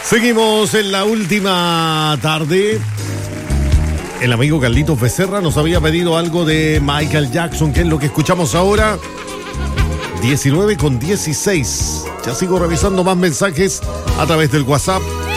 Seguimos en la última tarde. El amigo Carlitos Becerra nos había pedido algo de Michael Jackson, que es lo que escuchamos ahora. 19:16. Ya sigo revisando más mensajes a través del WhatsApp.